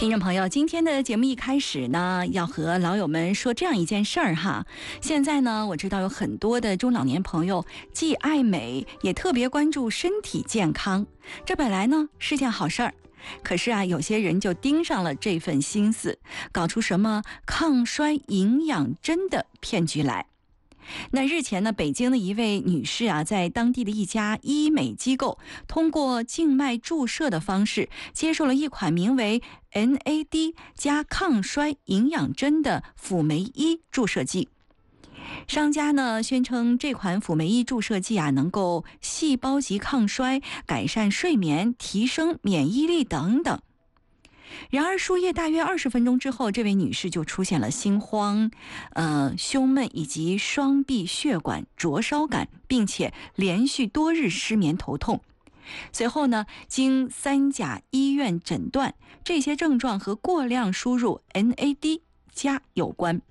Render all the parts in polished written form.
听众朋友，今天的节目一开始呢，要和老友们说这样一件事儿哈。现在呢，我知道有很多的中老年朋友既爱美，也特别关注身体健康。这本来呢是件好事儿，可是啊，有些人就盯上了这份心思，搞出什么抗衰营养针的骗局来。那日前呢，北京的一位女士啊，在当地的一家医美机构，通过静脉注射的方式，接受了一款名为 NAD 加抗衰营养针的辅酶一注射剂。商家呢宣称这款辅酶一注射剂啊，能够细胞级抗衰、改善睡眠、提升免疫力等等。然而输液大约20分钟之后，这位女士就出现了心慌、胸闷以及双臂血管灼烧感，并且连续多日失眠头痛。随后呢，经3甲医院诊断，这些症状和过量输入 NAD 加有关。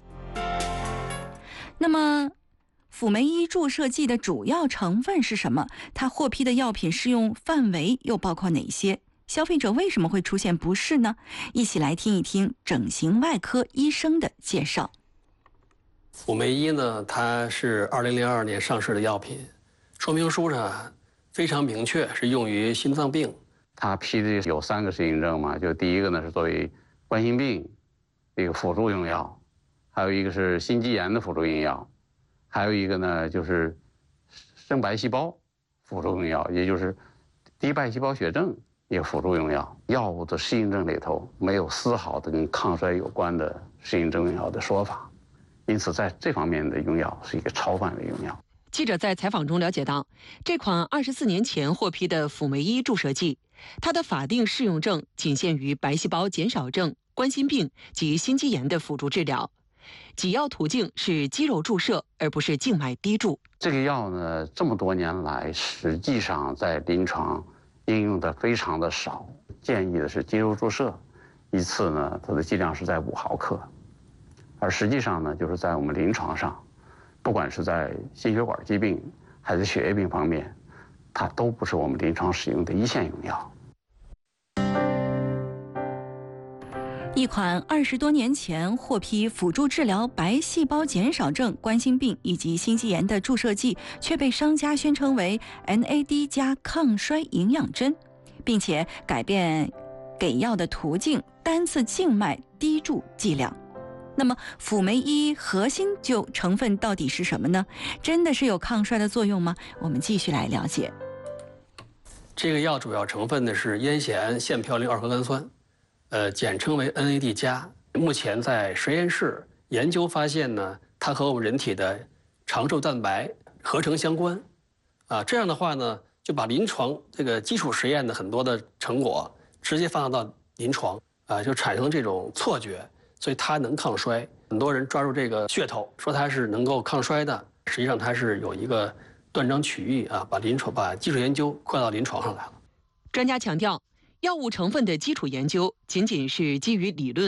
那么辅酶一注射剂的主要成分是什么？它获批的药品适用范围又包括哪些？消费者为什么会出现不适呢？一起来听一听整形外科医生的介绍。 辅酶一呢，它是2002年上市的药品，说明书上非常明确，是用于心脏病。 它批的有3个适应症嘛，就第一个呢是作为冠心病一个辅助用药，还有一个是心肌炎的辅助用药，还有一个呢就是生白细胞辅助用药，也就是低白细胞血症一个辅助用药。药物的适应症里头没有丝毫的跟抗衰有关的适应症用药的说法，因此在这方面的用药是一个超范围用药。 记者在采访中了解到，这款24年前获批的辅酶一注射剂，它的法定适用症仅限于白细胞减少症、冠心病及心肌炎的辅助治疗，给药途径是肌肉注射，而不是静脉滴注。 这个药呢，这么多年来实际上在临床应用的非常的少，建议的是肌肉注射，一次呢它的剂量是在5毫克，而实际上呢，就是在我们临床上，不管是在心血管疾病还是血液病方面，它都不是我们临床使用的一线用药。 一款20多年前获批辅助治疗白细胞减少症、冠心病以及心肌炎的注射剂，却被商家宣称为 NAD 加抗衰营养针，并且改变给药的途径，单次静脉滴注剂量。那么辅酶一核心成分到底是什么呢？真的是有抗衰的作用吗？我们继续来了解。 这个药主要成分呢是烟酰腺嘌呤2核苷酸，简称为 NAD 加。目前在实验室研究发现呢，它和我们人体的长寿蛋白合成相关。这样的话呢，就把临床这个基础实验的很多的成果直接放到临床，就产生这种错觉，所以它能抗衰。很多人抓住这个噱头，说它是能够抗衰的，实际上它是有一个断章取义把基础研究扩到临床上来了。 专家强调，药物成分的基础研究仅仅是基于理论